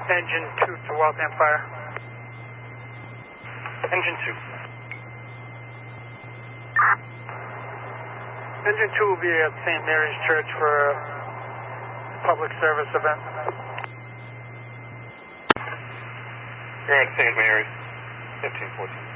Engine 2 to Waltham Fire. Engine 2. Engine 2 will be at St. Mary's Church for a public service event. You're at St. Mary's, 1514.